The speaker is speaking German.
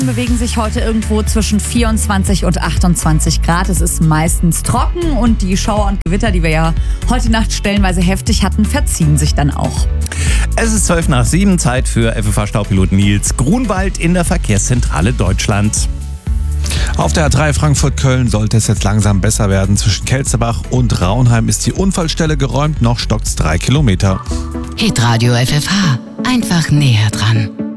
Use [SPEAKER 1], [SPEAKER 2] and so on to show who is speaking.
[SPEAKER 1] Bewegen sich heute irgendwo zwischen 24 und 28 Grad. Es ist meistens trocken und die Schauer und Gewitter, die wir ja heute Nacht stellenweise heftig hatten, verziehen sich dann auch.
[SPEAKER 2] Es ist 12:07, Zeit für FFH-Staupilot Nils Grunwald in der Verkehrszentrale Deutschland.
[SPEAKER 3] Auf der A3 Frankfurt-Köln sollte es jetzt langsam besser werden. Zwischen Kelzerbach und Raunheim ist die Unfallstelle geräumt, noch stockt's 3 Kilometer.
[SPEAKER 4] Hitradio FFH, einfach näher dran.